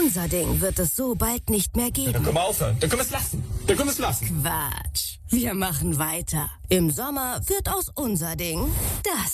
Unser Ding wird es so bald nicht mehr geben. Dann können wir aufhören. Dann können wir es lassen. Quatsch. Wir machen weiter. Im Sommer wird aus Unser Ding das